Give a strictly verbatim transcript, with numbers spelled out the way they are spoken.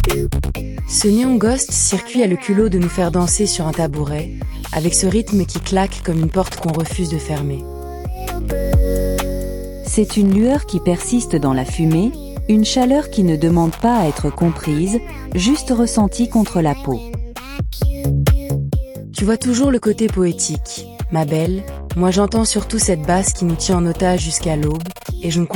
Ce néon ghost circuit a le culot de nous faire danser sur un tabouret, avec ce rythme qui claque comme une porte qu'on refuse de fermer. C'est une lueur qui persiste dans la fumée, une chaleur qui ne demande pas à être comprise, juste ressentie contre la peau. Tu vois toujours le côté poétique, ma belle, moi j'entends surtout cette basse qui nous tient en otage jusqu'à l'aube, et je ne